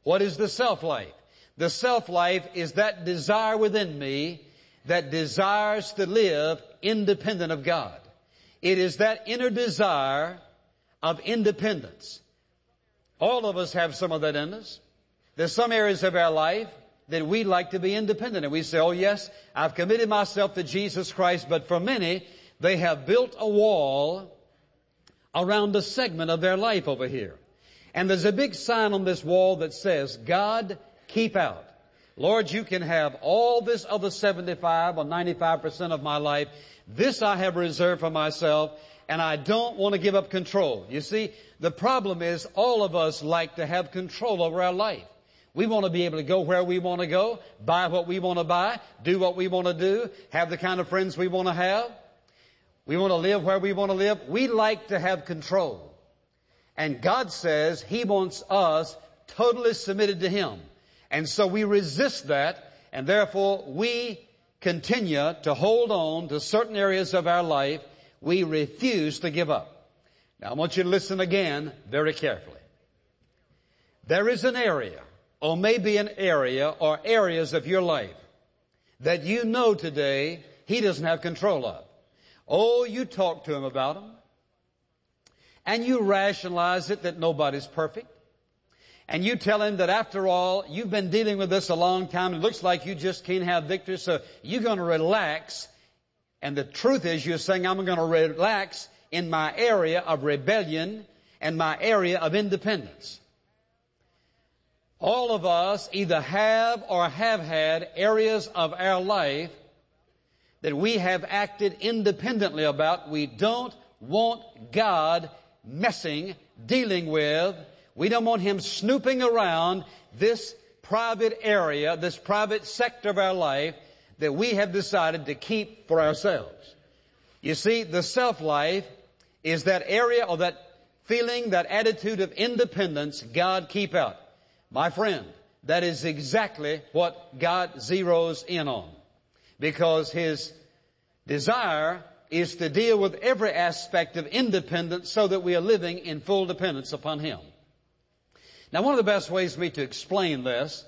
What is the self-life? The self-life is that desire within me that desires to live independent of God. It is that inner desire of independence. All of us have some of that in us. There's some areas of our life that we'd like to be independent. And we say, oh yes, I've committed myself to Jesus Christ. But for many, they have built a wall around a segment of their life over here. And there's a big sign on this wall that says, God, keep out. Lord, you can have all this other 75 or 95% of my life. This I have reserved for myself, and I don't want to give up control. You see, the problem is all of us like to have control over our life. We want to be able to go where we want to go, buy what we want to buy, do what we want to do, have the kind of friends we want to have. We want to live where we want to live. We like to have control. And God says He wants us totally submitted to Him. And so we resist that, and therefore we continue to hold on to certain areas of our life we refuse to give up. Now I want you to listen again very carefully. There is an area, or maybe an area or areas of your life that you know today He doesn't have control of. Oh, you talk to Him about them, and you rationalize it that nobody's perfect. And you tell Him that after all, you've been dealing with this a long time. It looks like you just can't have victory, so you're going to relax. And the truth is you're saying, I'm going to relax in my area of rebellion and my area of independence. All of us either have or have had areas of our life that we have acted independently about. We don't want God messing, dealing with. We don't want Him snooping around this private area, this private sector of our life that we have decided to keep for ourselves. You see, the self-life is that area or that feeling, that attitude of independence God keep out. My friend, that is exactly what God zeroes in on. Because His desire is to deal with every aspect of independence so that we are living in full dependence upon Him. Now, one of the best ways for me to explain this,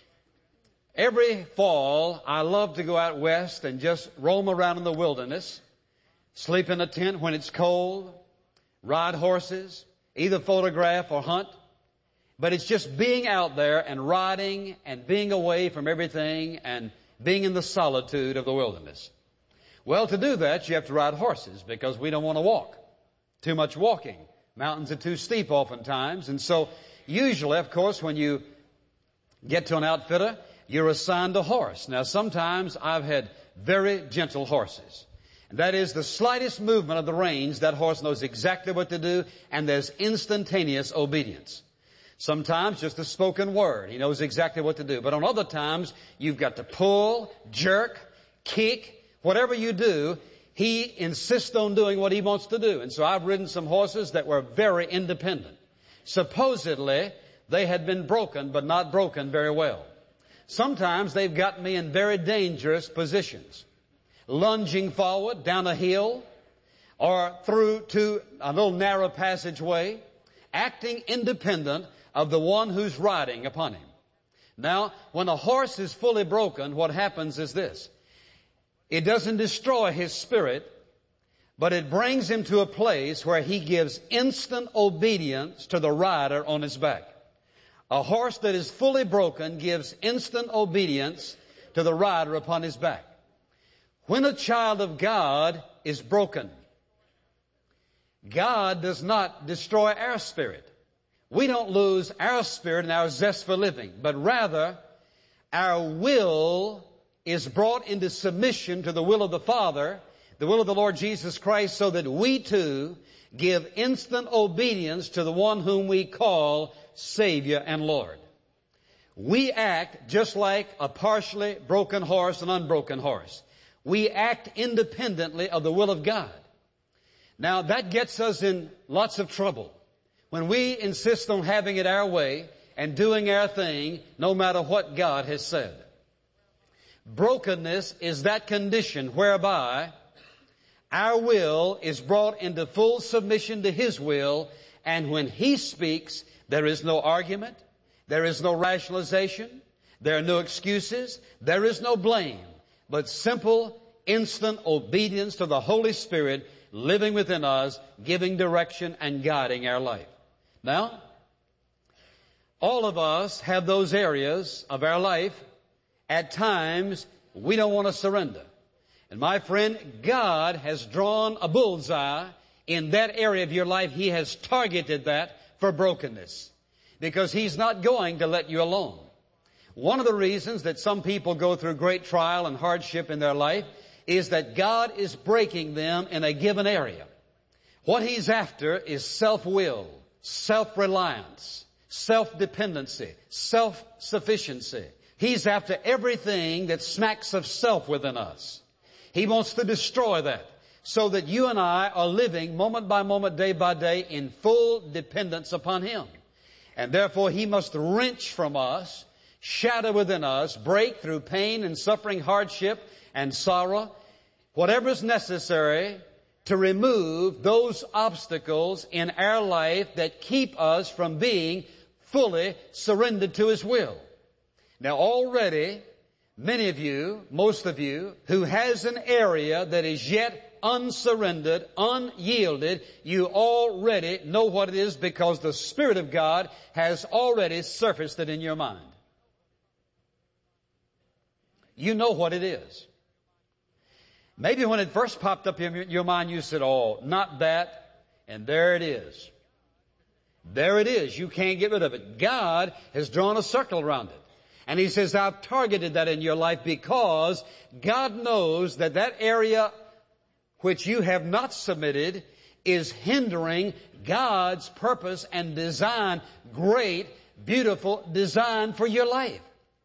every fall I love to go out west and just roam around in the wilderness, sleep in a tent when it's cold, ride horses, either photograph or hunt. But it's just being out there and riding and being away from everything and being in the solitude of the wilderness. Well, to do that, you have to ride horses because we don't want to walk. Too much walking. Mountains are too steep oftentimes. And so usually, of course, when you get to an outfitter, you're assigned a horse. Now, sometimes I've had very gentle horses. And that is the slightest movement of the reins, that horse knows exactly what to do, and there's instantaneous obedience. Sometimes just a spoken word. He knows exactly what to do. But on other times, you've got to pull, jerk, kick, whatever you do, he insists on doing what he wants to do. And so I've ridden some horses that were very independent. Supposedly, they had been broken, but not broken very well. Sometimes they've gotten me in very dangerous positions. Lunging forward down a hill or through to a little narrow passageway, acting independent of the one who's riding upon him. Now, when a horse is fully broken, what happens is this. It doesn't destroy his spirit, but it brings him to a place where he gives instant obedience to the rider on his back. A horse that is fully broken gives instant obedience to the rider upon his back. When a child of God is broken, God does not destroy our spirit. We don't lose our spirit and our zest for living, but rather our will is brought into submission to the will of the Father, the will of the Lord Jesus Christ, so that we too give instant obedience to the one whom we call Savior and Lord. We act just like a partially broken horse, an unbroken horse. We act independently of the will of God. Now that gets us in lots of trouble. When we insist on having it our way and doing our thing, no matter what God has said. Brokenness is that condition whereby our will is brought into full submission to His will, and when He speaks, there is no argument, There is no rationalization. There are no excuses. There is no blame, but simple, instant obedience to the Holy Spirit living within us, giving direction and guiding our life. Now, all of us have those areas of our life at times we don't want to surrender. And my friend, God has drawn a bullseye in that area of your life. He has targeted that for brokenness because He's not going to let you alone. One of the reasons that some people go through great trial and hardship in their life is that God is breaking them in a given area. What He's after is self-will, self-reliance, self-dependency, self-sufficiency. He's after everything that smacks of self within us. He wants to destroy that so that you and I are living moment by moment, day by day in full dependence upon Him. And therefore He must wrench from us, shatter within us, break through pain and suffering, hardship and sorrow, whatever is necessary to remove those obstacles in our life that keep us from being fully surrendered to His will. Now already, many of you, most of you, who has an area that is yet unsurrendered, unyielded, you already know what it is because the Spirit of God has already surfaced it in your mind. You know what it is. Maybe when it first popped up in your mind, you said, oh, not that, and there it is. There it is. You can't get rid of it. God has drawn a circle around it. And He says, I've targeted that in your life because God knows that that area which you have not submitted is hindering God's purpose and design, great, beautiful design for your life.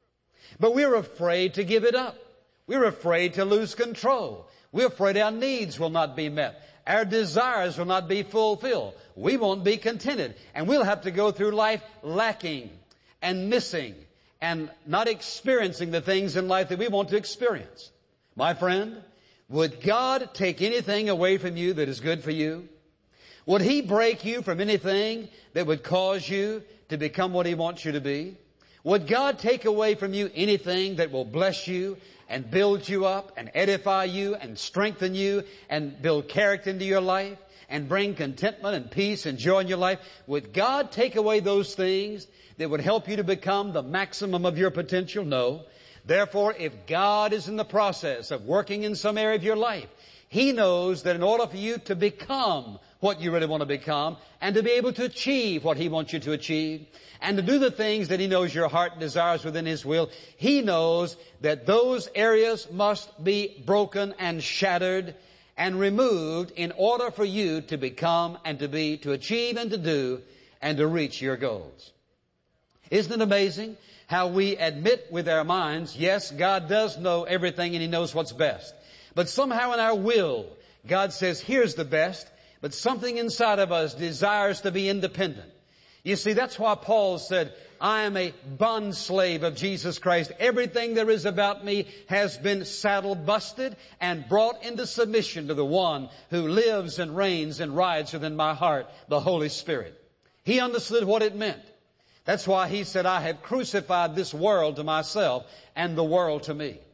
But we're afraid to give it up. We're afraid to lose control. We're afraid our needs will not be met. Our desires will not be fulfilled. We won't be contented. And we'll have to go through life lacking and missing and not experiencing the things in life that we want to experience. My friend, would God take anything away from you that is good for you? Would He break you from anything that would cause you to become what He wants you to be? Would God take away from you anything that will bless you and build you up and edify you and strengthen you and build character into your life and bring contentment and peace and joy in your life? Would God take away those things that would help you to become the maximum of your potential? No. Therefore, if God is in the process of working in some area of your life, He knows that in order for you to become what you really want to become and to be able to achieve what He wants you to achieve and to do the things that He knows your heart desires within His will, He knows that those areas must be broken and shattered and removed in order for you to become and to be, to achieve and to do and to reach your goals. Isn't it amazing how we admit with our minds, yes, God does know everything and He knows what's best. But somehow in our will, God says, here's the best, but something inside of us desires to be independent. You see, that's why Paul said, I am a bond slave of Jesus Christ. Everything there is about me has been saddle busted and brought into submission to the one who lives and reigns and rides within my heart, the Holy Spirit. He understood what it meant. That's why he said, I have crucified this world to myself and the world to me.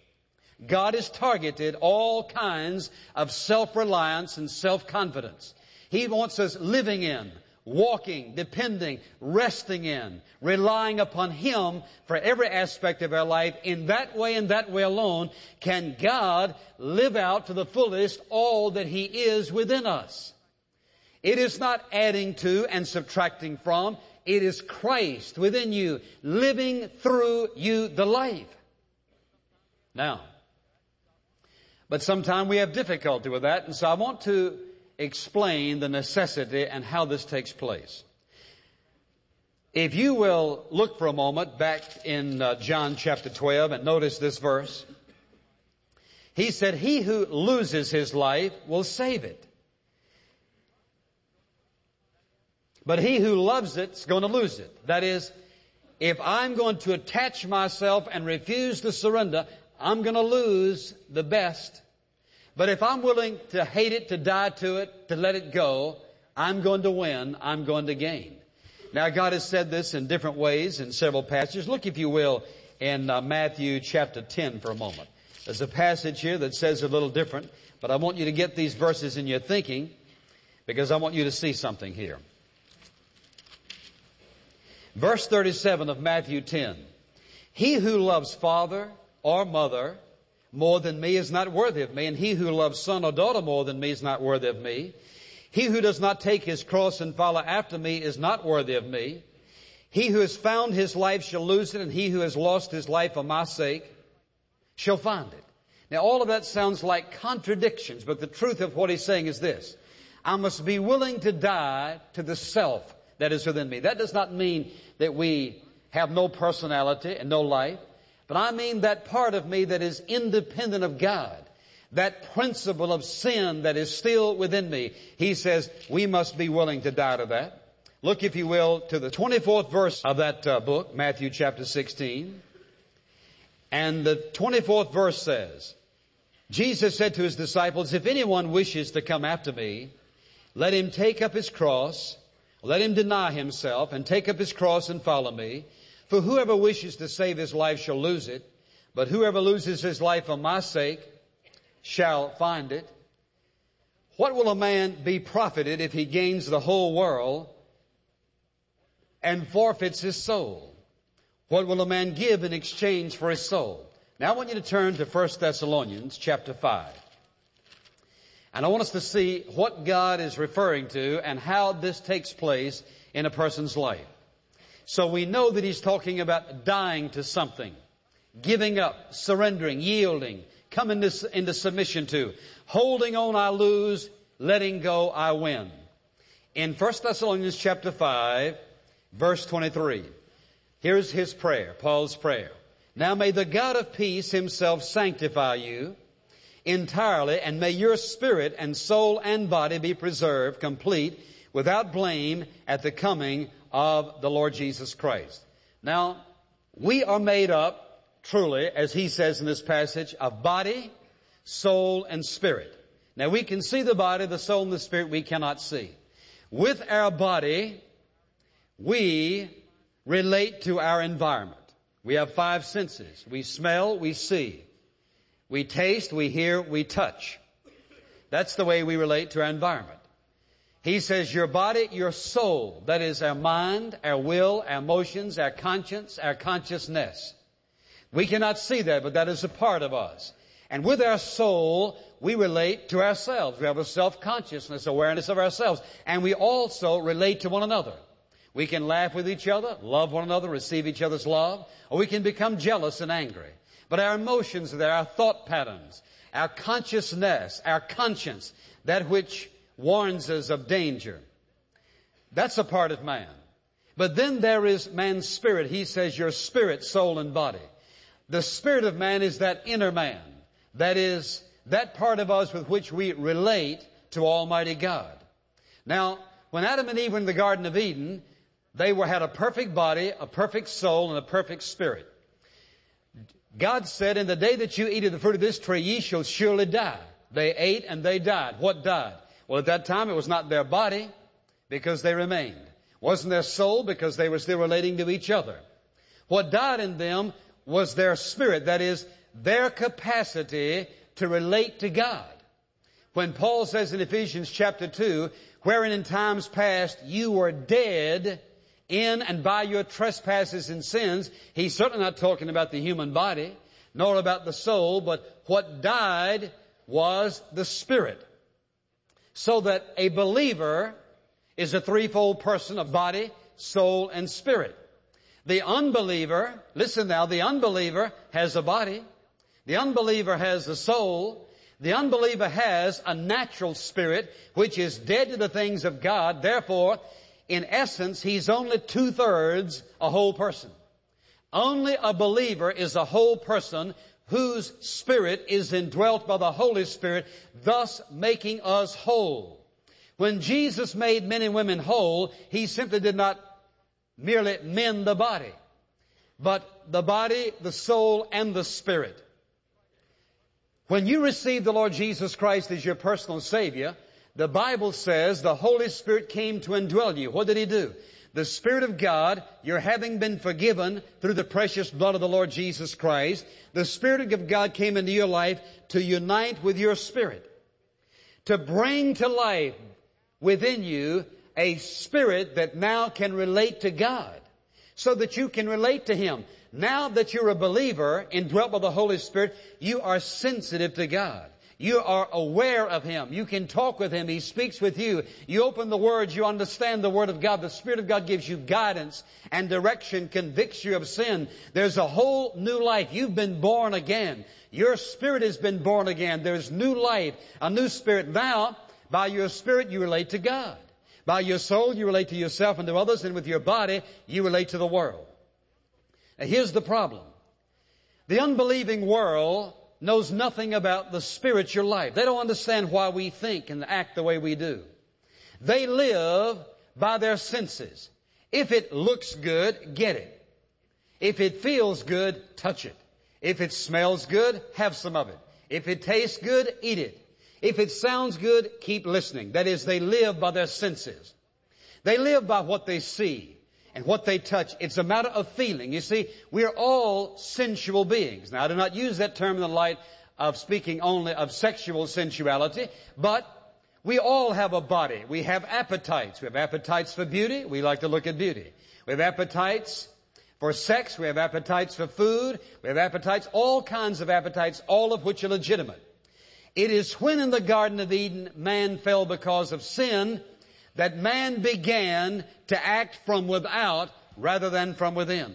God has targeted all kinds of self-reliance and self-confidence. He wants us living in, walking, depending, resting in, relying upon Him for every aspect of our life. In that way and that way alone can God live out to the fullest all that He is within us. It is not adding to and subtracting from. It is Christ within you, living through you the life. Now, but sometimes we have difficulty with that, and so I want to explain the necessity and how this takes place. If you will look for a moment back in John chapter 12 and notice this verse. He said, he who loses his life will save it. But he who loves it is going to lose it. That is, if I'm going to attach myself and refuse to surrender, I'm going to lose the best. But if I'm willing to hate it, to die to it, to let it go, I'm going to win. I'm going to gain. Now, God has said this in different ways in several passages. Look, if you will, in Matthew chapter 10 for a moment. There's a passage here that says a little different, but I want you to get these verses in your thinking because I want you to see something here. Verse 37 of Matthew 10. He who loves father or mother more than me is not worthy of me, and he who loves son or daughter more than me is not worthy of me. He who does not take his cross and follow after me is not worthy of me. He who has found his life shall lose it, and he who has lost his life for my sake shall find it. Now, all of that sounds like contradictions, but the truth of what he's saying is this. I must be willing to die to the self that is within me. That does not mean that we have no personality and no life, but I mean that part of me that is independent of God. That principle of sin that is still within me. He says we must be willing to die to that. Look, if you will, to the 24th verse of that book, Matthew chapter 16. And the 24th verse says, Jesus said to his disciples, if anyone wishes to come after me, let him take up his cross, let him deny himself, and take up his cross and follow me. For whoever wishes to save his life shall lose it, but whoever loses his life for my sake shall find it. What will a man be profited if he gains the whole world and forfeits his soul? What will a man give in exchange for his soul? Now I want you to turn to 1 Thessalonians chapter 5. And I want us to see what God is referring to and how this takes place in a person's life. So we know that he's talking about dying to something, giving up, surrendering, yielding, coming into submission to. Holding on I lose, letting go I win. In 1 Thessalonians chapter 5, verse 23, here's his prayer, Paul's prayer. Now may the God of peace himself sanctify you entirely, and may your spirit and soul and body be preserved complete, without blame, at the coming of the Lord Jesus Christ. Now, we are made up, truly, as he says in this passage, of body, soul, and spirit. Now, we can see the body, the soul, and the spirit we cannot see. With our body, we relate to our environment. We have 5 senses. We smell, we see. We taste, we hear, we touch. That's the way we relate to our environment. He says your body, your soul, that is our mind, our will, our emotions, our conscience, our consciousness. We cannot see that, but that is a part of us. And with our soul, we relate to ourselves. We have a self-consciousness, awareness of ourselves. And we also relate to one another. We can laugh with each other, love one another, receive each other's love, or we can become jealous and angry. But our emotions are there, our thought patterns, our consciousness, our conscience, that which warns us of danger. That's a part of man. But then there is man's spirit. He says your spirit, soul, and body. The spirit of man is that inner man. That is that part of us with which we relate to Almighty God. Now, when Adam and Eve were in the Garden of Eden, they had a perfect body, a perfect soul, and a perfect spirit. God said, in the day that you eat of the fruit of this tree, ye shall surely die. They ate and they died. What died? Well, at that time, it was not their body, because they remained. It wasn't their soul, because they were still relating to each other. What died in them was their spirit, that is, their capacity to relate to God. When Paul says in Ephesians chapter 2, wherein in times past you were dead in and by your trespasses and sins, he's certainly not talking about the human body, nor about the soul, but what died was the spirit. So that a believer is a threefold person of body, soul, and spirit. The unbeliever, listen now, the unbeliever has a body. The unbeliever has a soul. The unbeliever has a natural spirit, which is dead to the things of God. Therefore, in essence, he's only 2/3 a whole person. Only a believer is a whole person whose spirit is indwelt by the Holy Spirit, thus making us whole. When Jesus made men and women whole, he simply did not merely mend the body, but the body, the soul, and the spirit. When you receive the Lord Jesus Christ as your personal Savior, the Bible says the Holy Spirit came to indwell you. What did He do? The Spirit of God, you're having been forgiven through the precious blood of the Lord Jesus Christ. The Spirit of God came into your life to unite with your spirit, to bring to life within you a spirit that now can relate to God, so that you can relate to Him. Now that you're a believer, indwelt by the Holy Spirit, you are sensitive to God. You are aware of Him. You can talk with Him. He speaks with you. You open the Word. You understand the Word of God. The Spirit of God gives you guidance and direction, convicts you of sin. There's a whole new life. You've been born again. Your spirit has been born again. There's new life, a new spirit. Now, by your spirit, you relate to God. By your soul, you relate to yourself and to others. And with your body, you relate to the world. Now, here's the problem. The unbelieving world knows nothing about the spiritual life. They don't understand why we think and act the way we do. They live by their senses. If it looks good, get it. If it feels good, touch it. If it smells good, have some of it. If it tastes good, eat it. If it sounds good, keep listening. That is, they live by their senses. They live by what they see and what they touch. It's a matter of feeling. You see, we are all sensual beings. Now, I do not use that term in the light of speaking only of sexual sensuality, but we all have a body. We have appetites. We have appetites for beauty. We like to look at beauty. We have appetites for sex. We have appetites for food. We have appetites, all kinds of appetites, all of which are legitimate. It is when in the Garden of Eden man fell because of sin that man began to act from without rather than from within.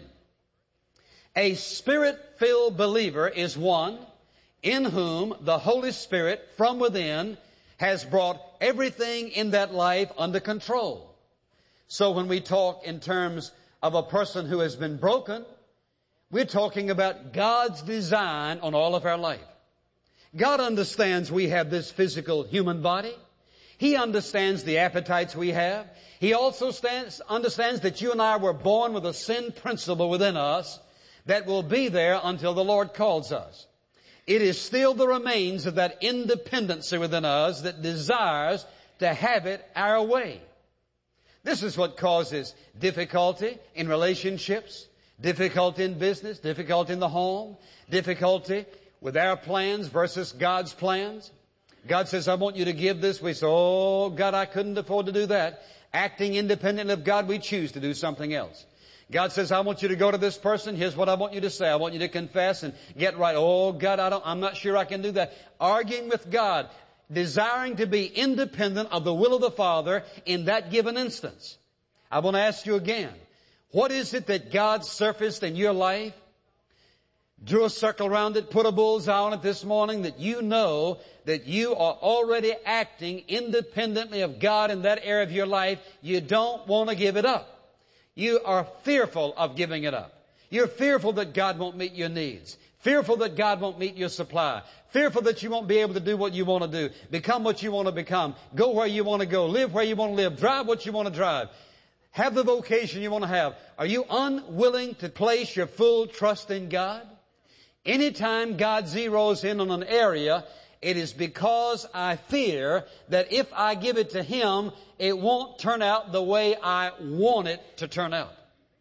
A Spirit-filled believer is one in whom the Holy Spirit from within has brought everything in that life under control. So when we talk in terms of a person who has been broken, we're talking about God's design on all of our life. God understands we have this physical human body. He understands the appetites we have. He also understands that you and I were born with a sin principle within us that will be there until the Lord calls us. It is still the remains of that independency within us that desires to have it our way. This is what causes difficulty in relationships, difficulty in business, difficulty in the home, difficulty with our plans versus God's plans. God says, I want you to give this. We say, oh, God, I couldn't afford to do that. Acting independently of God, we choose to do something else. God says, I want you to go to this person. Here's what I want you to say. I want you to confess and get right. Oh, God, I'm not sure I can do that. Arguing with God, desiring to be independent of the will of the Father in that given instance. I want to ask you again, what is it that God surfaced in your life? Drew a circle around it, put a bullseye on it this morning, that you know that you are already acting independently of God in that area of your life. You don't want to give it up. You are fearful of giving it up. You're fearful that God won't meet your needs. Fearful that God won't meet your supply. Fearful that you won't be able to do what you want to do. Become what you want to become. Go where you want to go. Live where you want to live. Drive what you want to drive. Have the vocation you want to have. Are you unwilling to place your full trust in God? Anytime God zeroes in on an area, it is because I fear that if I give it to Him, it won't turn out the way I want it to turn out.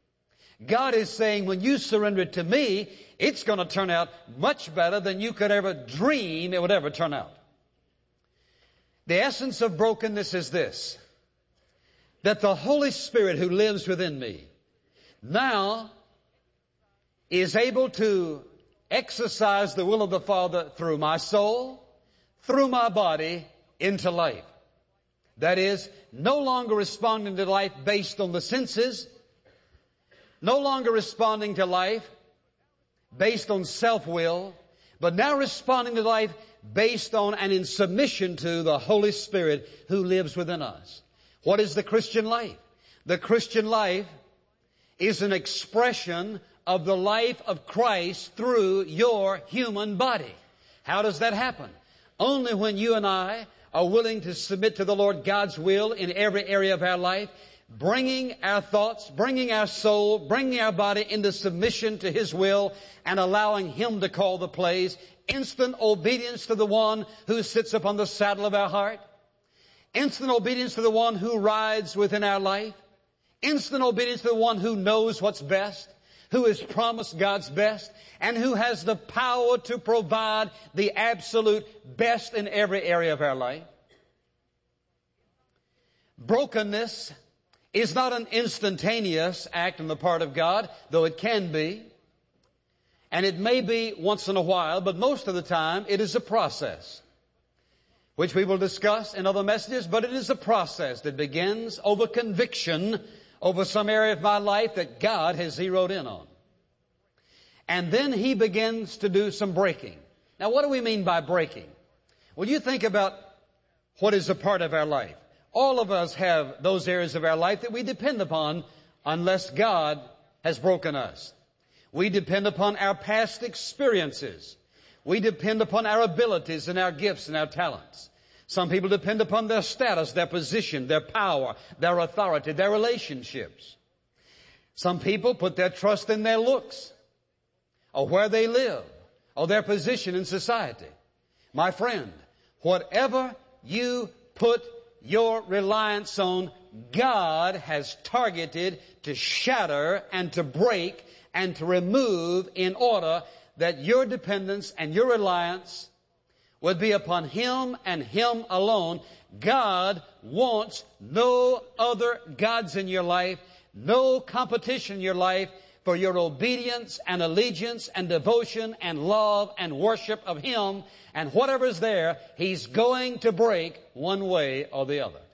God is saying, when you surrender it to me, it's going to turn out much better than you could ever dream it would ever turn out. The essence of brokenness is this, that the Holy Spirit who lives within me now is able to exercise the will of the Father through my soul, through my body, into life. That is, no longer responding to life based on the senses, no longer responding to life based on self-will, but now responding to life based on and in submission to the Holy Spirit who lives within us. What is the Christian life? The Christian life is an expression of the life of Christ through your human body. How does that happen? Only when you and I are willing to submit to the Lord God's will in every area of our life, bringing our thoughts, bringing our soul, bringing our body into submission to His will and allowing Him to call the plays. Instant obedience to the one who sits upon the saddle of our heart. Instant obedience to the one who rides within our life. Instant obedience to the one who knows what's best, who has promised God's best, and who has the power to provide the absolute best in every area of our life. Brokenness is not an instantaneous act on the part of God, though it can be. And it may be once in a while, but most of the time it is a process, which we will discuss in other messages, but it is a process that begins over conviction over some area of my life that God has zeroed in on. And then He begins to do some breaking. Now, what do we mean by breaking? Well, you think about what is a part of our life. All of us have those areas of our life that we depend upon unless God has broken us. We depend upon our past experiences. We depend upon our abilities and our gifts and our talents. Some people depend upon their status, their position, their power, their authority, their relationships. Some people put their trust in their looks, or where they live, or their position in society. My friend, whatever you put your reliance on, God has targeted to shatter and to break and to remove in order that your dependence and your reliance would be upon Him and Him alone. God wants no other gods in your life, no competition in your life for your obedience and allegiance and devotion and love and worship of Him. And whatever's there, He's going to break one way or the other.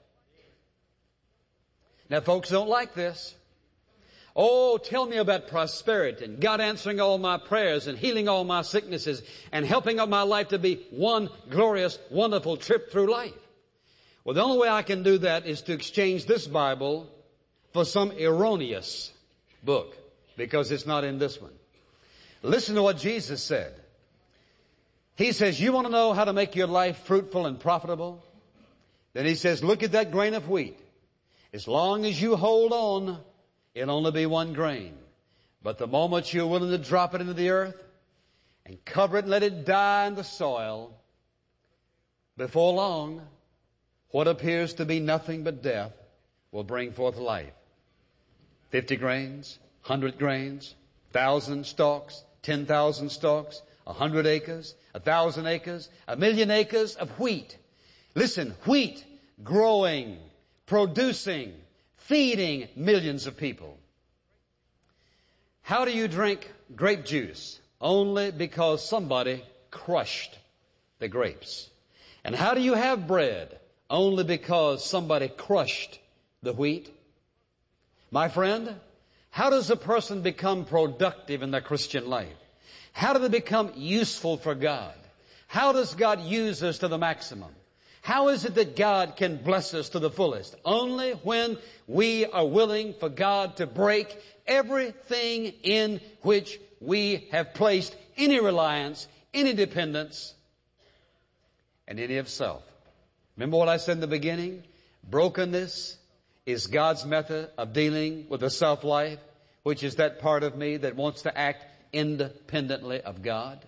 Now, folks don't like this. Oh, tell me about prosperity and God answering all my prayers and healing all my sicknesses and helping my life to be one glorious, wonderful trip through life. Well, the only way I can do that is to exchange this Bible for some erroneous book, because it's not in this one. Listen to what Jesus said. He says, you want to know how to make your life fruitful and profitable? Then He says, look at that grain of wheat. As long as you hold on, it'll only be one grain. But the moment you're willing to drop it into the earth and cover it and let it die in the soil, before long, what appears to be nothing but death will bring forth life. 50 grains, 100 grains, 1,000 stalks, 10,000 stalks, 100 acres, 1,000 acres, 1,000,000 acres of wheat. Listen, wheat growing, producing, feeding millions of people. How do you drink grape juice? Only because somebody crushed the grapes. And how do you have bread? Only because somebody crushed the wheat. My friend, how does a person become productive in their Christian life? How do they become useful for God? How does God use us to the maximum? How is it that God can bless us to the fullest? Only when we are willing for God to break everything in which we have placed any reliance, any dependence, and any of self. Remember what I said in the beginning? Brokenness is God's method of dealing with the self-life, which is that part of me that wants to act independently of God.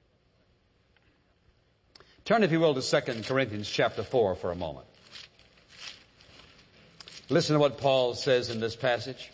Turn, if you will, to 2 Corinthians chapter 4 for a moment. Listen to what Paul says in this passage.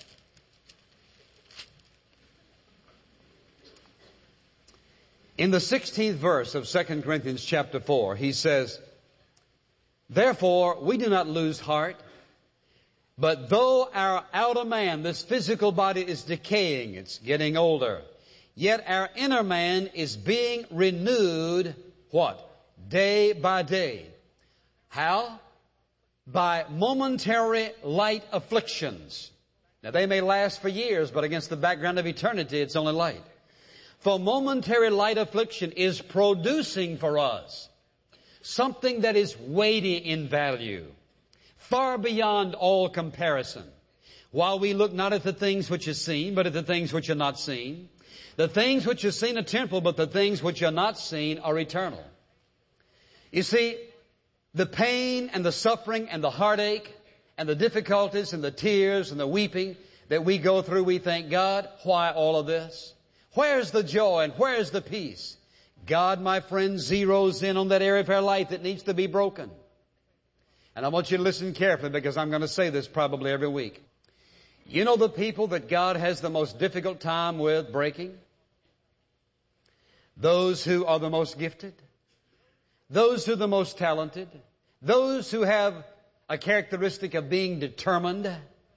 In the 16th verse of 2 Corinthians chapter 4, he says, therefore, we do not lose heart, but though our outer man, this physical body, is decaying, it's getting older, yet our inner man is being renewed, what? Day by day. How? By momentary light afflictions. Now they may last for years, but against the background of eternity, it's only light. For momentary light affliction is producing for us something that is weighty in value, far beyond all comparison. While we look not at the things which are seen, but at the things which are not seen. The things which are seen are temporal, but the things which are not seen are eternal. You see, the pain and the suffering and the heartache and the difficulties and the tears and the weeping that we go through, we thank God, why all of this? Where's the joy and where's the peace? God, my friend, zeroes in on that area of our life that needs to be broken. And I want you to listen carefully, because I'm going to say this probably every week. You know the people that God has the most difficult time with breaking? Those who are the most gifted, those who are the most talented, those who have a characteristic of being determined,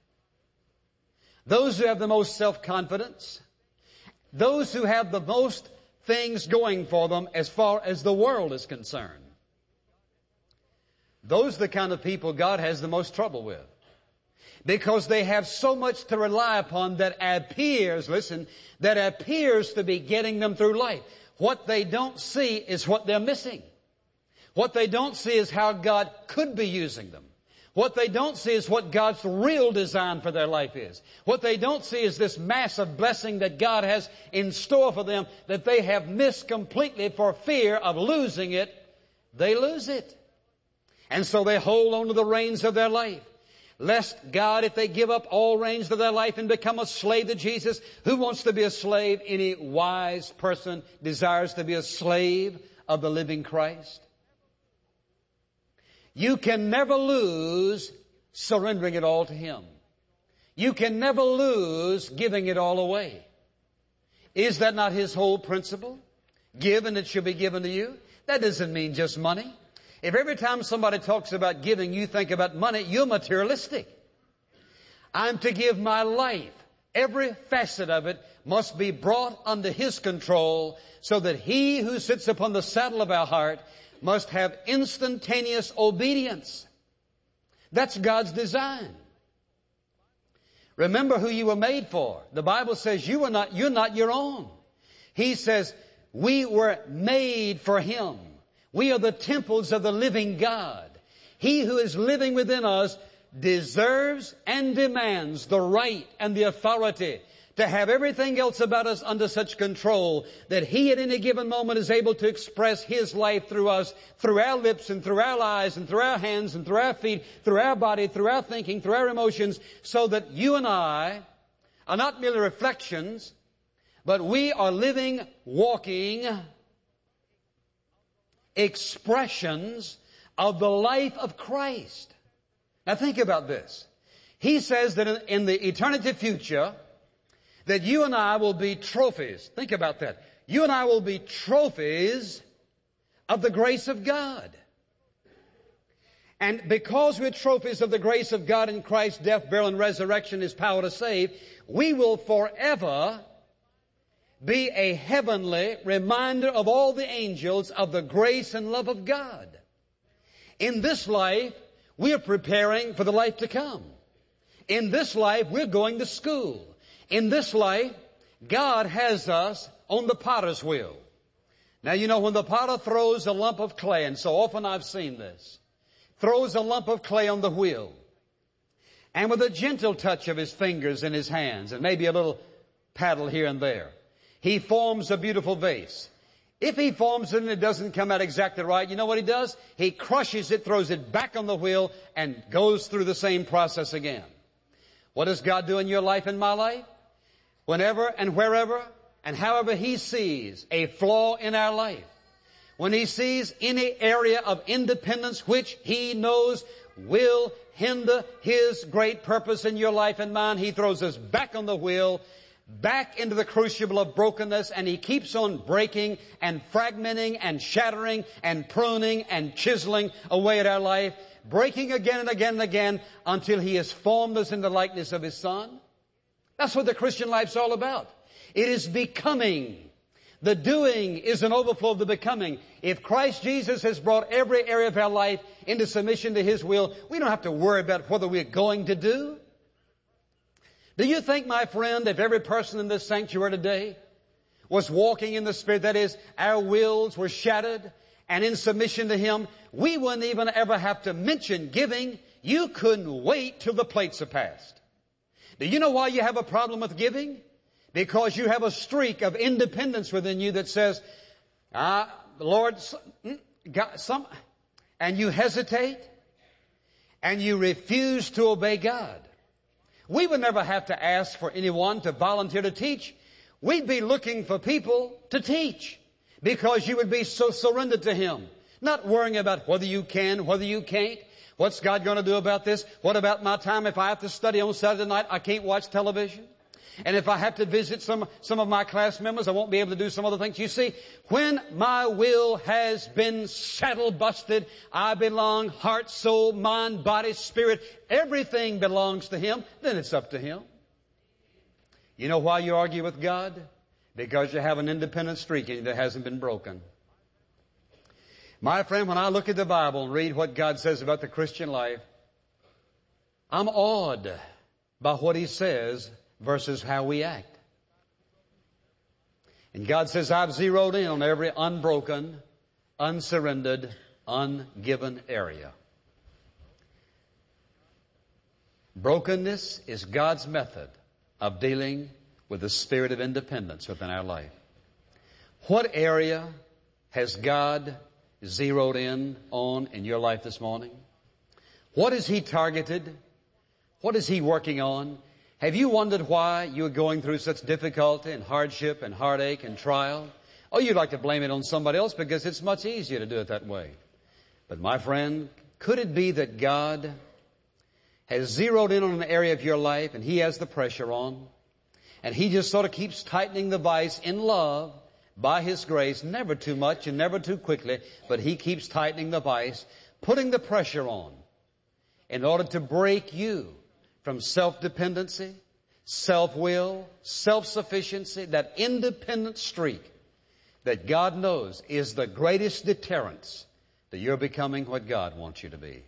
those who have the most self-confidence, those who have the most things going for them as far as the world is concerned. Those are the kind of people God has the most trouble with. Because they have so much to rely upon that appears, listen, that appears to be getting them through life. What they don't see is what they're missing. What they don't see is how God could be using them. What they don't see is what God's real design for their life is. What they don't see is this massive blessing that God has in store for them that they have missed completely for fear of losing it. They lose it. And so they hold on to the reins of their life. Lest God, if they give up all reins of their life and become a slave to Jesus, who wants to be a slave? Any wise person desires to be a slave of the living Christ. You can never lose surrendering it all to Him. You can never lose giving it all away. Is that not His whole principle? Give and it shall be given to you. That doesn't mean just money. If every time somebody talks about giving, you think about money, you're materialistic. I'm to give my life. Every facet of it must be brought under His control so that He who sits upon the saddle of our heart must have instantaneous obedience. That's God's design. Remember who you were made for. The Bible says you're not your own. He says we were made for Him. We are the temples of the living God. He who is living within us deserves and demands the right and the authority to have everything else about us under such control that He at any given moment is able to express His life through us, through our lips and through our eyes and through our hands and through our feet, through our body, through our thinking, through our emotions, so that you and I are not merely reflections, but we are living, walking expressions of the life of Christ. Now think about this. He says that in the eternity future, that you and I will be trophies. Think about that. You and I will be trophies of the grace of God. And because we're trophies of the grace of God in Christ's death, burial, and resurrection, His power to save, we will forever be a heavenly reminder of all the angels of the grace and love of God. In this life, we are preparing for the life to come. In this life, we're going to school. In this life, God has us on the potter's wheel. Now, you know, when the potter throws a lump of clay, and so often I've seen this, throws a lump of clay on the wheel, and with a gentle touch of his fingers and his hands, and maybe a little paddle here and there, he forms a beautiful vase. If he forms it and it doesn't come out exactly right, you know what he does? He crushes it, throws it back on the wheel, and goes through the same process again. What does God do in your life and my life? Whenever and wherever and however He sees a flaw in our life, when He sees any area of independence which He knows will hinder His great purpose in your life and mine, He throws us back on the wheel, back into the crucible of brokenness, and He keeps on breaking and fragmenting and shattering and pruning and chiseling away at our life, breaking again and again and again until He has formed us in the likeness of His Son. That's what the Christian life's all about. It is becoming. The doing is an overflow of the becoming. If Christ Jesus has brought every area of our life into submission to His will, we don't have to worry about whether we're going to do. Do you think, my friend, if every person in this sanctuary today was walking in the Spirit, that is, our wills were shattered and in submission to Him, we wouldn't even ever have to mention giving. You couldn't wait till the plates are passed. Do you know why you have a problem with giving? Because you have a streak of independence within you that says, Lord, and you hesitate and you refuse to obey God. We would never have to ask for anyone to volunteer to teach. We'd be looking for people to teach because you would be so surrendered to Him, not worrying about whether you can, whether you can't, What's God going to do about this? What about my time? If I have to study on Saturday night, I can't watch television. And if I have to visit some of my class members, I won't be able to do some other things. You see, when my will has been saddle busted, I belong, heart, soul, mind, body, spirit, everything belongs to Him, then it's up to Him. You know why you argue with God? Because you have an independent streak in you that hasn't been broken. My friend, when I look at the Bible and read what God says about the Christian life, I'm awed by what He says versus how we act. And God says, I've zeroed in on every unbroken, unsurrendered, ungiven area. Brokenness is God's method of dealing with the spirit of independence within our life. What area has God zeroed in on in your life this morning? What is He targeted? What is He working on? Have you wondered why you're going through such difficulty and hardship and heartache and trial? Oh, you'd like to blame it on somebody else because it's much easier to do it that way. But my friend, could it be that God has zeroed in on an area of your life and He has the pressure on, and He just sort of keeps tightening the vise in love by His grace, never too much and never too quickly, but He keeps tightening the vise, putting the pressure on in order to break you from self-dependency, self-will, self-sufficiency, that independent streak that God knows is the greatest deterrence that you're becoming what God wants you to be.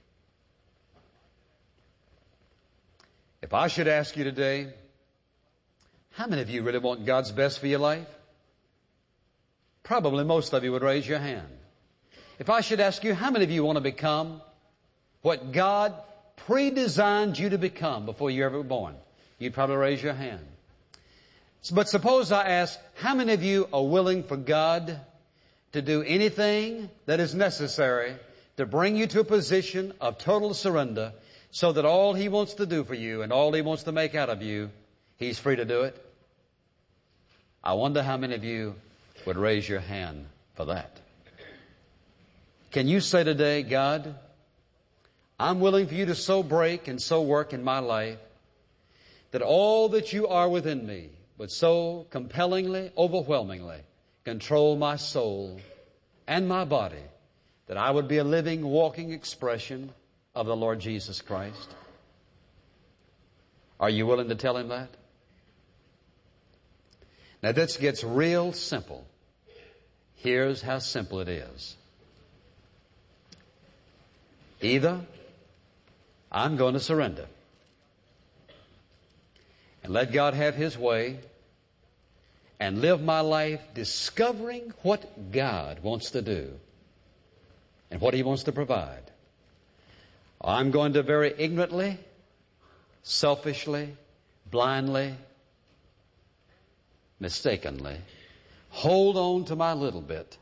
If I should ask you today, how many of you really want God's best for your life? Probably most of you would raise your hand. If I should ask you, how many of you want to become what God predesigned you to become before you ever were born? You'd probably raise your hand. But suppose I ask, how many of you are willing for God to do anything that is necessary to bring you to a position of total surrender so that all He wants to do for you and all He wants to make out of you, He's free to do it? I wonder how many of you would raise your hand for that. Can you say today, God, I'm willing for you to so break and so work in my life that all that you are within me would so compellingly, overwhelmingly control my soul and my body that I would be a living, walking expression of the Lord Jesus Christ? Are you willing to tell Him that? Now this gets real simple. Here's how simple it is. Either I'm going to surrender and let God have His way and live my life discovering what God wants to do and what He wants to provide. I'm going to very ignorantly, selfishly, blindly, mistakenly hold on to my little bit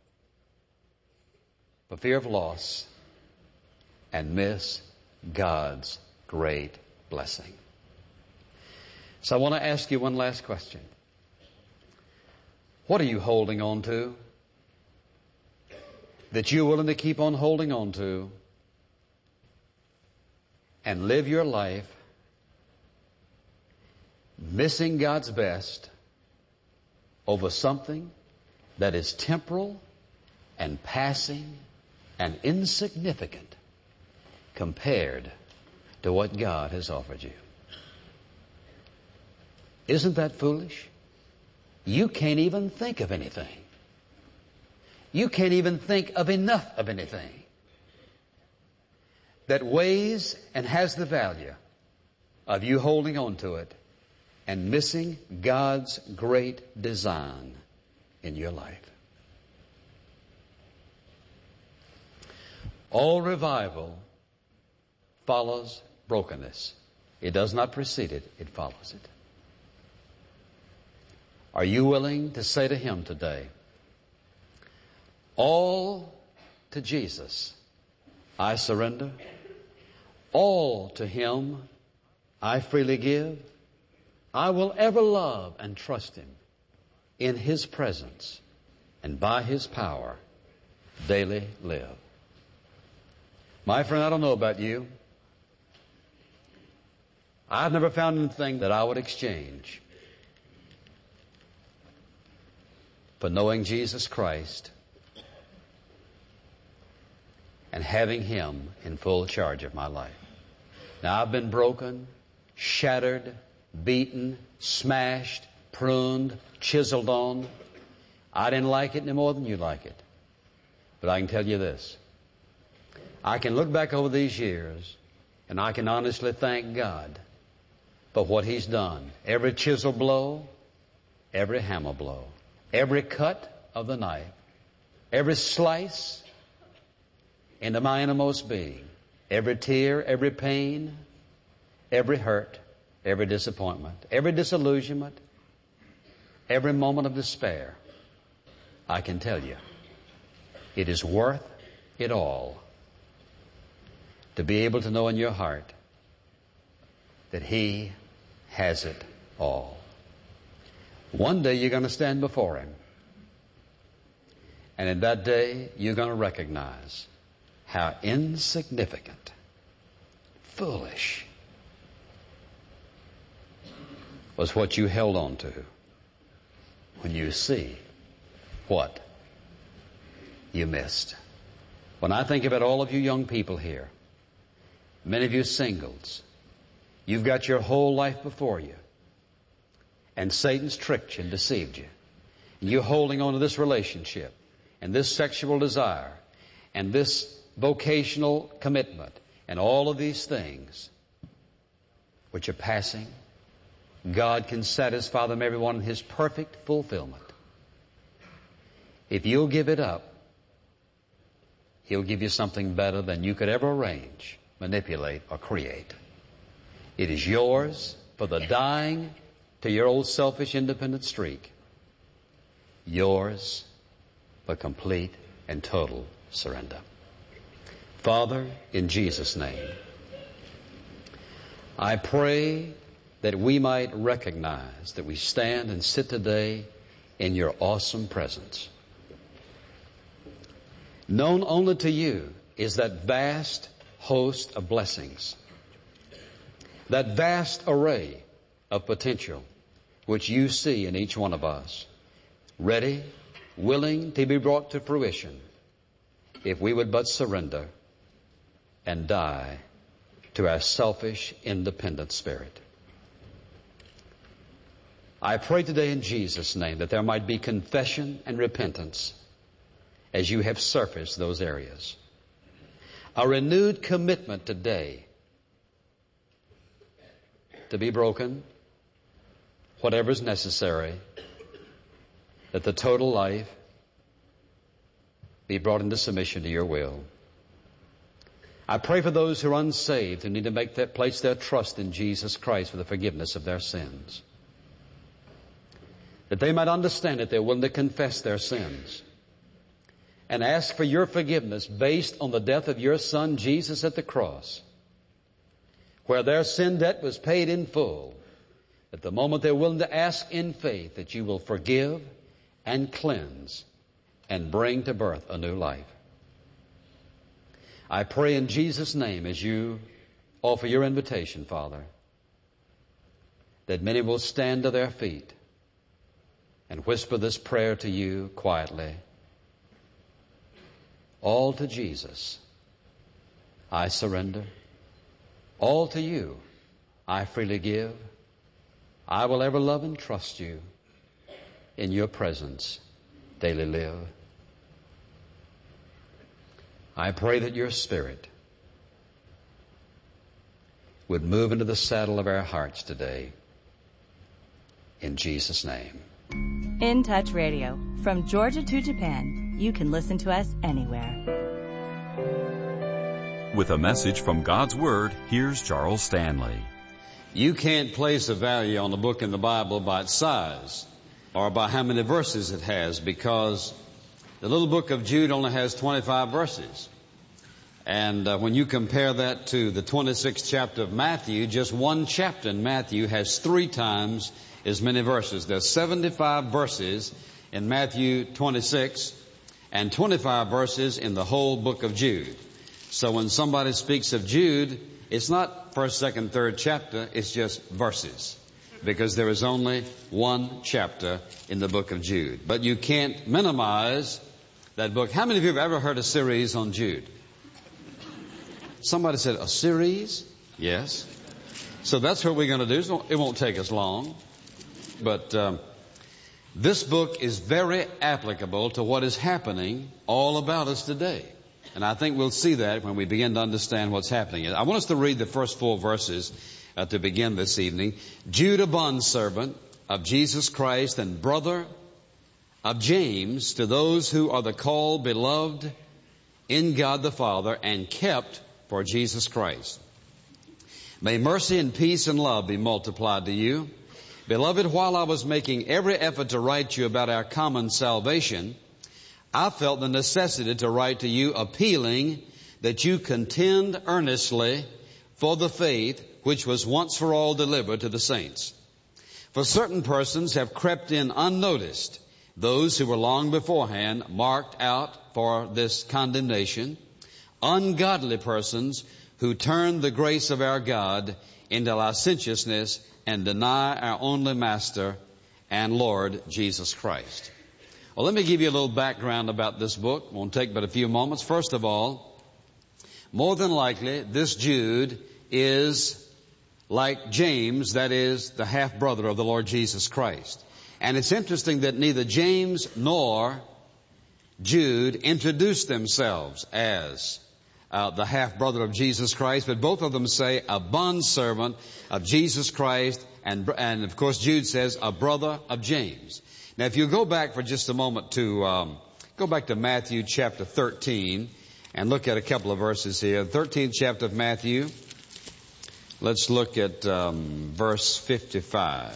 for fear of loss and miss God's great blessing. So I want to ask you one last question. What are you holding on to that you're willing to keep on holding on to and live your life missing God's best over something that is temporal and passing and insignificant compared to what God has offered you? Isn't that foolish? You can't even think of anything. You can't even think of enough of anything that weighs and has the value of you holding on to it and missing God's great design in your life. All revival follows brokenness. It does not precede it, it follows it. Are you willing to say to Him today, all to Jesus I surrender, all to Him I freely give, I will ever love and trust Him in His presence and by His power daily live? My friend, I don't know about you. I've never found anything that I would exchange for knowing Jesus Christ and having Him in full charge of my life. Now, I've been broken, shattered, beaten, smashed, pruned, chiseled on. I didn't like it any more than you like it. But I can tell you this. I can look back over these years and I can honestly thank God for what He's done. Every chisel blow, every hammer blow, every cut of the knife, every slice into my innermost being, every tear, every pain, every hurt, every disappointment, every disillusionment, every moment of despair, I can tell you, it is worth it all to be able to know in your heart that He has it all. One day you're going to stand before Him. And in that day, you're going to recognize how insignificant, foolish was what you held on to when you see what you missed. When I think about all of you young people here, many of you singles, you've got your whole life before you. And Satan's tricked you and deceived you. And you're holding on to this relationship and this sexual desire and this vocational commitment and all of these things which are passing. God can satisfy them, everyone, in His perfect fulfillment. If you'll give it up, He'll give you something better than you could ever arrange, manipulate, or create. It is yours for the dying to your old selfish independent streak. Yours for complete and total surrender. Father, in Jesus' name, I pray that we might recognize that we stand and sit today in your awesome presence. Known only to you is that vast host of blessings, that vast array of potential which you see in each one of us, ready, willing to be brought to fruition if we would but surrender and die to our selfish, independent spirit. I pray today in Jesus' name that there might be confession and repentance as you have surfaced those areas. A renewed commitment today to be broken, whatever is necessary, that the total life be brought into submission to your will. I pray for those who are unsaved, who need to place their trust in Jesus Christ for the forgiveness of their sins, that they might understand that they're willing to confess their sins and ask for your forgiveness based on the death of your Son Jesus at the cross, where their sin debt was paid in full. At the moment they're willing to ask in faith that you will forgive and cleanse and bring to birth a new life. I pray in Jesus' name as you offer your invitation, Father, that many will stand to their feet and whisper this prayer to you quietly. All to Jesus I surrender. All to you I freely give. I will ever love and trust you. In your presence daily live. I pray that your Spirit would move into the saddle of our hearts today. In Jesus' name. In Touch Radio. From Georgia to Japan, you can listen to us anywhere. With a message from God's Word, here's Charles Stanley. You can't place a value on a book in the Bible by its size or by how many verses it has, because the little book of Jude only has 25 verses. And when you compare that to the 26th chapter of Matthew, just one chapter in Matthew has 3 times as many verses. There's 75 verses in Matthew 26 and 25 verses in the whole book of Jude. So when somebody speaks of Jude, it's not first, second, third chapter, it's just verses. Because there is only one chapter in the book of Jude. But you can't minimize that book. How many of you have ever heard a series on Jude? Somebody said, a series? Yes. So that's what we're going to do. So it won't take us long. But this book is very applicable to what is happening all about us today. And I think we'll see that when we begin to understand what's happening. I want us to read the first 4 verses to begin this evening. Jude, a bondservant of Jesus Christ and brother of James, to those who are the called, beloved in God the Father, and kept for Jesus Christ. May mercy and peace and love be multiplied to you. Beloved, while I was making every effort to write you about our common salvation, I felt the necessity to write to you, appealing that you contend earnestly for the faith which was once for all delivered to the saints. For certain persons have crept in unnoticed, those who were long beforehand marked out for this condemnation, ungodly persons who turn the grace of our God into licentiousness and deny our only Master and Lord Jesus Christ. Well, let me give you a little background about this book. It won't take but a few moments. First of all, more than likely, this Jude is like James, that is the half-brother of the Lord Jesus Christ. And it's interesting that neither James nor Jude introduced themselves as the half-brother of Jesus Christ, but both of them say a bondservant of Jesus Christ, and of course Jude says a brother of James. Now if you go back for just a moment to go back to Matthew chapter 13 and look at a couple of verses here. The 13th chapter of Matthew. Let's look at verse 55.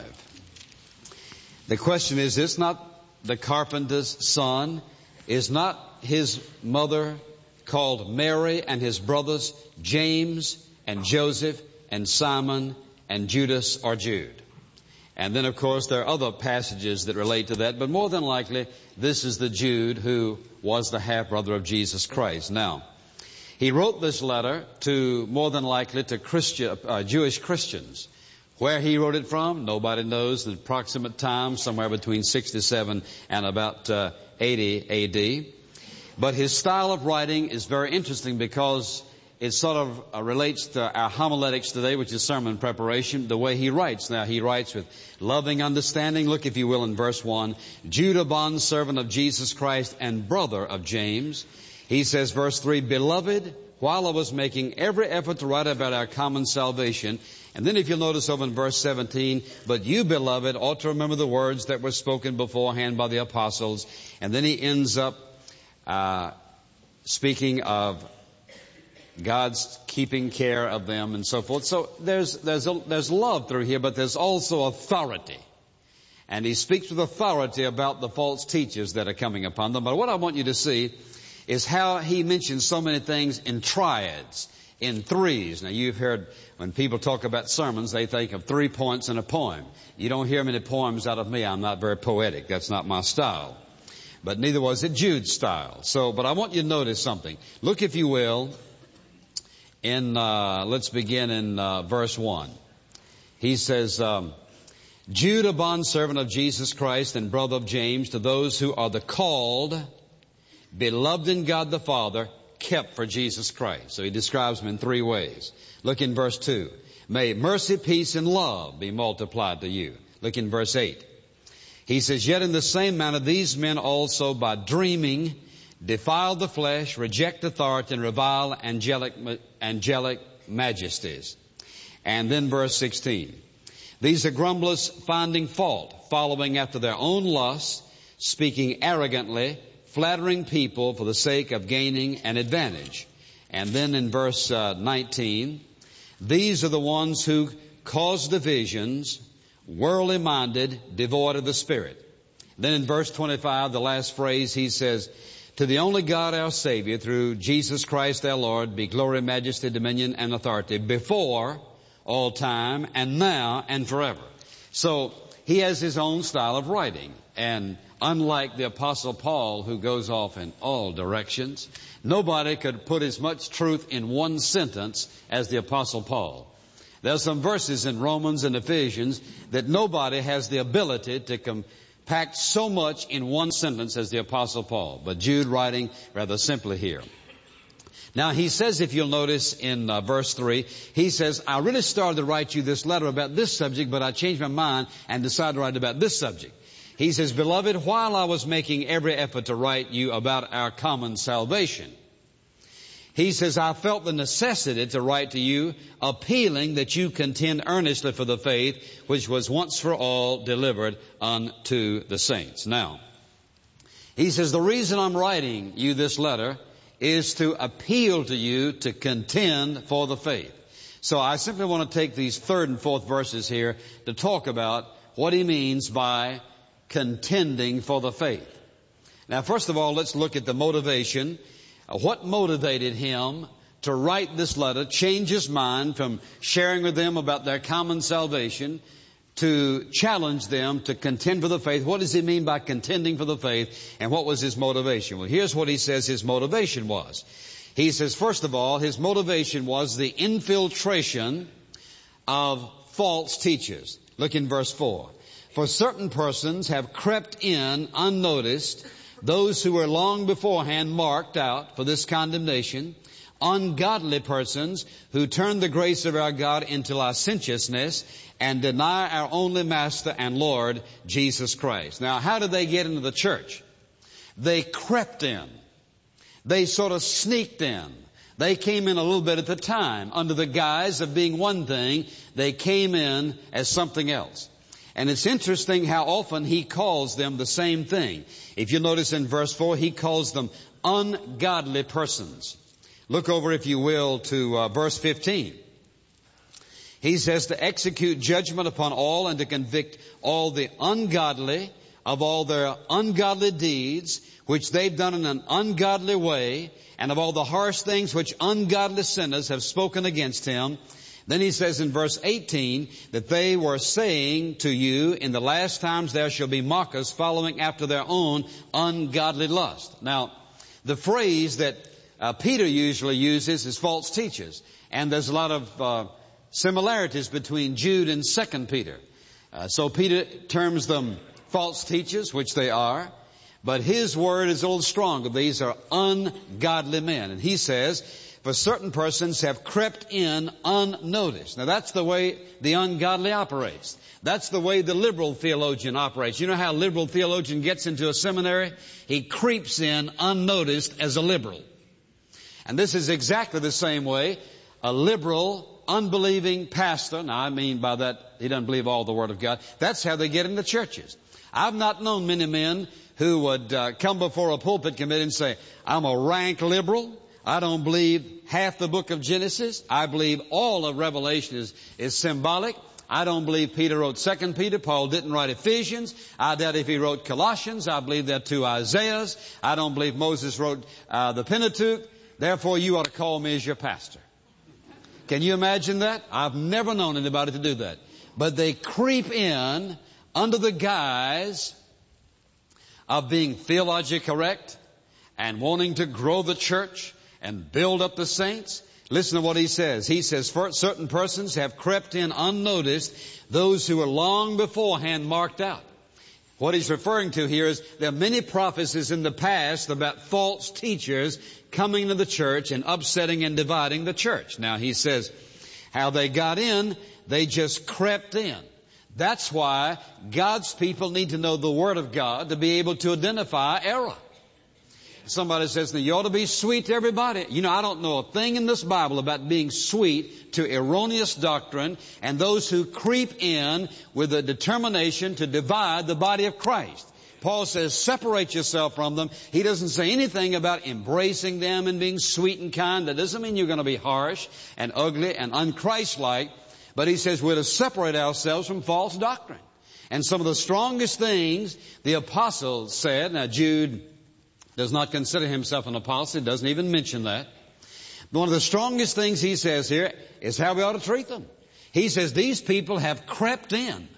The question is not the carpenter's son? Is not his mother called Mary, and his brothers James and Joseph and Simon and Judas or Jude? And then, of course, there are other passages that relate to that, but more than likely, this is the Jude who was the half-brother of Jesus Christ. Now, he wrote this letter to, more than likely, to Jewish Christians. Where he wrote it from, nobody knows the approximate time, somewhere between 67 and about 80 A.D. But his style of writing is very interesting because it sort of relates to our homiletics today, which is sermon preparation, the way he writes. Now, he writes with loving understanding. Look, if you will, in verse 1, Jude, a bondservant of Jesus Christ and brother of James. He says, verse 3, Beloved, while I was making every effort to write about our common salvation. And then if you'll notice over in verse 17, But you, beloved, ought to remember the words that were spoken beforehand by the apostles. And then he ends up speaking of God's keeping care of them and so forth. So there's love through here, but there's also authority. And he speaks with authority about the false teachers that are coming upon them. But what I want you to see is how he mentions so many things in triads, in threes. Now, you've heard when people talk about sermons, they think of 3 points in a poem. You don't hear many poems out of me. I'm not very poetic. That's not my style. But neither was it Jude's style. But I want you to notice something. Look, if you will, let's begin in verse 1. He says, Jude, a bondservant of Jesus Christ and brother of James, to those who are the called, beloved in God the Father, kept for Jesus Christ. So he describes them in 3 ways. Look in verse 2. May mercy, peace, and love be multiplied to you. Look in verse 8. He says, Yet in the same manner these men also by dreaming defile the flesh, reject authority, and revile angelic majesties. And then verse 16. These are grumblers, finding fault, following after their own lusts, speaking arrogantly, flattering people for the sake of gaining an advantage. And then in verse 19, these are the ones who cause divisions, worldly minded, devoid of the Spirit. Then in verse 25, the last phrase, he says, To the only God our Savior, through Jesus Christ our Lord, be glory, majesty, dominion, and authority before all time, and now, and forever. So he has his own style of writing. And Unlike the Apostle Paul, who goes off in all directions, nobody could put as much truth in one sentence as the Apostle Paul. There are some verses in Romans and Ephesians that nobody has the ability to compact so much in one sentence as the Apostle Paul. But Jude writing rather simply here. Now he says, if you'll notice in verse 3, he says, I really started to write you this letter about this subject, but I changed my mind and decided to write about this subject. He says, Beloved, while I was making every effort to write you about our common salvation, he says, I felt the necessity to write to you, appealing that you contend earnestly for the faith which was once for all delivered unto the saints. Now, he says, the reason I'm writing you this letter is to appeal to you to contend for the faith. So I simply want to take these third and fourth verses here to talk about what he means by contending for the faith. Now, first of all, let's look at the motivation. What motivated him to write this letter, change his mind from sharing with them about their common salvation to challenge them to contend for the faith? What does he mean by contending for the faith, and what was his motivation? Well, here's what he says his motivation was. He says, first of all, his motivation was the infiltration of false teachers. Look in verse 4. For certain persons have crept in unnoticed, those who were long beforehand marked out for this condemnation, ungodly persons who turn the grace of our God into licentiousness and deny our only Master and Lord, Jesus Christ. Now, how did they get into the church? They crept in. They sort of sneaked in. They came in a little bit at the time. Under the guise of being one thing, they came in as something else. And it's interesting how often he calls them the same thing. If you notice in verse 4, he calls them ungodly persons. Look over, if you will, to verse 15. He says to execute judgment upon all and to convict all the ungodly of all their ungodly deeds, which they've done in an ungodly way, and of all the harsh things which ungodly sinners have spoken against him. Then he says in verse 18 that they were saying to you, in the last times there shall be mockers following after their own ungodly lust. Now, the phrase that Peter usually uses is false teachers. And there's a lot of similarities between Jude and 2 Peter. So Peter terms them false teachers, which they are. But his word is a little stronger. These are ungodly men. And he says, for certain persons have crept in unnoticed. Now that's the way the ungodly operates. That's the way the liberal theologian operates. You know how a liberal theologian gets into a seminary? He creeps in unnoticed as a liberal. And this is exactly the same way a liberal, unbelieving pastor, now I mean by that he doesn't believe all the Word of God, that's how they get into churches. I've not known many men who would come before a pulpit committee and say, I'm a rank liberal. I don't believe half the book of Genesis. I believe all of Revelation is symbolic. I don't believe Peter wrote 2 Peter. Paul didn't write Ephesians. I doubt if he wrote Colossians. I believe there are 2 Isaiahs. I don't believe Moses wrote the Pentateuch. Therefore, you ought to call me as your pastor. Can you imagine that? I've never known anybody to do that. But they creep in under the guise of being theologically correct and wanting to grow the church and build up the saints. Listen to what he says. He says, certain persons have crept in unnoticed, those who were long beforehand marked out. What he's referring to here is there are many prophecies in the past about false teachers coming into the church and upsetting and dividing the church. Now he says how they got in, they just crept in. That's why God's people need to know the Word of God to be able to identify error. Somebody says, now you ought to be sweet to everybody. You know, I don't know a thing in this Bible about being sweet to erroneous doctrine and those who creep in with a determination to divide the body of Christ. Paul says, separate yourself from them. He doesn't say anything about embracing them and being sweet and kind. That doesn't mean you're going to be harsh and ugly and unchristlike. But he says we're to separate ourselves from false doctrine. And some of the strongest things the apostles said, now Jude does not consider himself an apostle. He doesn't even mention that. But one of the strongest things he says here is how we ought to treat them. He says these people have crept in.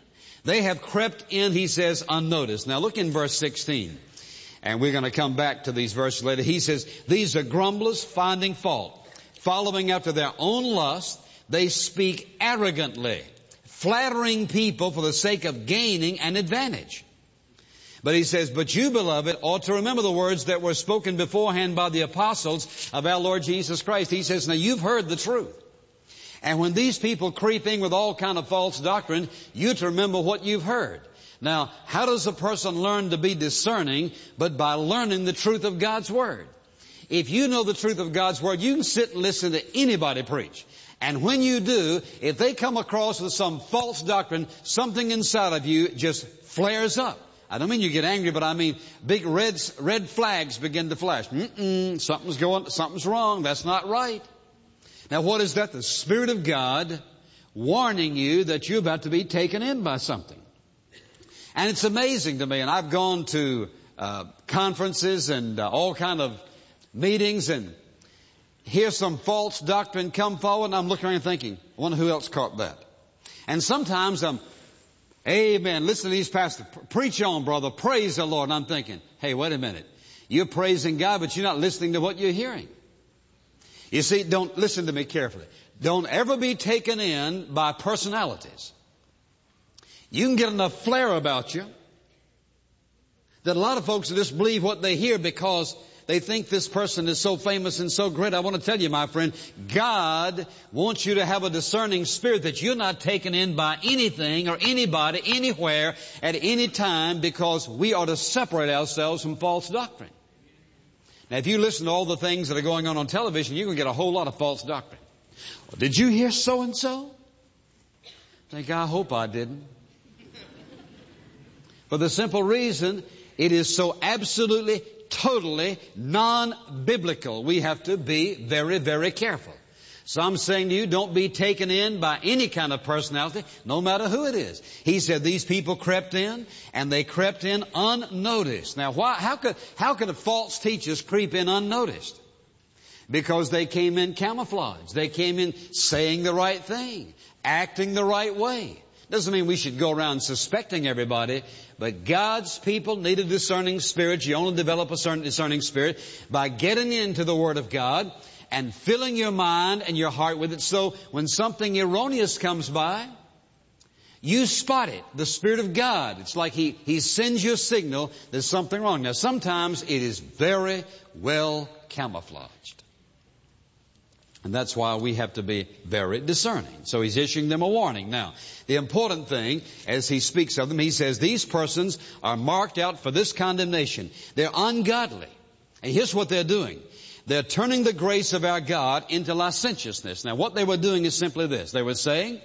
They have crept in, he says, unnoticed. Now look in verse 16. And we're going to come back to these verses later. He says, these are grumblers finding fault, following after their own lust. They speak arrogantly, flattering people for the sake of gaining an advantage. But he says, but you, beloved, ought to remember the words that were spoken beforehand by the apostles of our Lord Jesus Christ. He says, now you've heard the truth. And when these people creep in with all kind of false doctrine, you to remember what you've heard. Now, how does a person learn to be discerning? But by learning the truth of God's Word. If you know the truth of God's Word, you can sit and listen to anybody preach. And when you do, if they come across with some false doctrine, something inside of you just flares up. I don't mean you get angry, but I mean big red flags begin to flash. Something's wrong. That's not right. Now what is that? The Spirit of God warning you that you're about to be taken in by something. And it's amazing to me, and I've gone to conferences and all kind of meetings and hear some false doctrine come forward, and I'm looking around thinking, I wonder who else caught that. And sometimes amen, listen to these pastors, preach on, brother, praise the Lord. And I'm thinking, hey, wait a minute. You're praising God, but you're not listening to what you're hearing. You see, don't listen to me carefully. Don't ever be taken in by personalities. You can get enough flair about you that a lot of folks just believe what they hear because they think this person is so famous and so great. I want to tell you, my friend, God wants you to have a discerning spirit that you're not taken in by anything or anybody, anywhere, at any time, because we are to separate ourselves from false doctrine. Now, if you listen to all the things that are going on television, you're going to get a whole lot of false doctrine. Well, did you hear so-and-so? Think, I hope I didn't. For the simple reason, it is so absolutely, totally non-biblical. We have to be very, very careful. So I'm saying to you, don't be taken in by any kind of personality, no matter who it is. He said these people crept in, and they crept in unnoticed. Now, how could false teachers creep in unnoticed? Because they came in camouflage. They came in saying the right thing, acting the right way. Doesn't mean we should go around suspecting everybody, but God's people need a discerning spirit. You only develop a certain discerning spirit by getting into the Word of God and filling your mind and your heart with it. So when something erroneous comes by, you spot it. The Spirit of God. It's like He sends you a signal there's something wrong. Now sometimes it is very well camouflaged. And that's why we have to be very discerning. So He's issuing them a warning. Now, the important thing, as He speaks of them, He says, these persons are marked out for this condemnation. They're ungodly. And here's what they're doing. They're turning the grace of our God into licentiousness. Now, what they were doing is simply this. They were saying,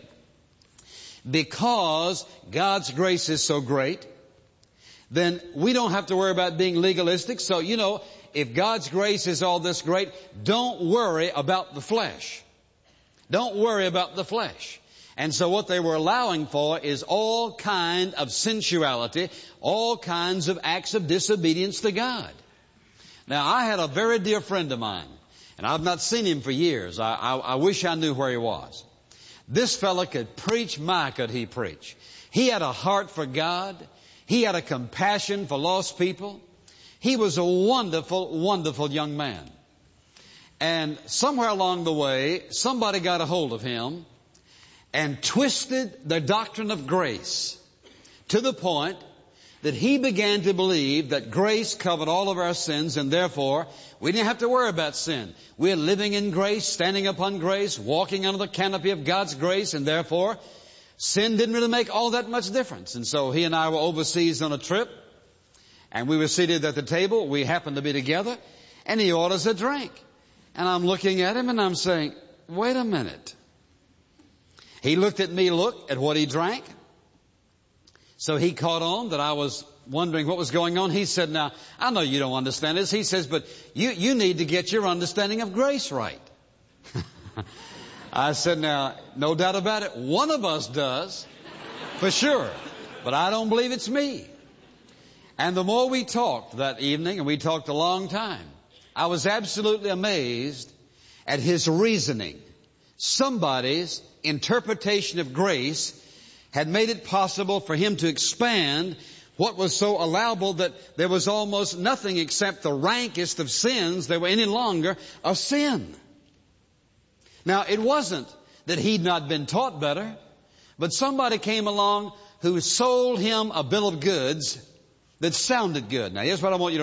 because God's grace is so great, then we don't have to worry about being legalistic. So, if God's grace is all this great, don't worry about the flesh. Don't worry about the flesh. And so what they were allowing for is all kind of sensuality, all kinds of acts of disobedience to God. Now, I had a very dear friend of mine, and I've not seen him for years. I wish I knew where he was. This fella could preach, could he preach. He had a heart for God. He had a compassion for lost people. He was a wonderful, wonderful young man. And somewhere along the way, somebody got a hold of him and twisted the doctrine of grace to the point that he began to believe that grace covered all of our sins, and therefore we didn't have to worry about sin. We're living in grace, standing upon grace, walking under the canopy of God's grace, and therefore sin didn't really make all that much difference. And so he and I were overseas on a trip, and we were seated at the table. We happened to be together, and he orders a drink. And I'm looking at him and I'm saying, wait a minute. He looked at me, looked at what he drank. So he caught on that I was wondering what was going on. He said, now, I know you don't understand this. He says, but you need to get your understanding of grace right. I said, now, no doubt about it, one of us does, for sure. But I don't believe it's me. And the more we talked that evening, and we talked a long time, I was absolutely amazed at his reasoning. Somebody's interpretation of grace had made it possible for him to expand what was so allowable that there was almost nothing except the rankest of sins that were any longer a sin. Now, it wasn't that he'd not been taught better, but somebody came along who sold him a bill of goods that sounded good. Now, here's what I want you to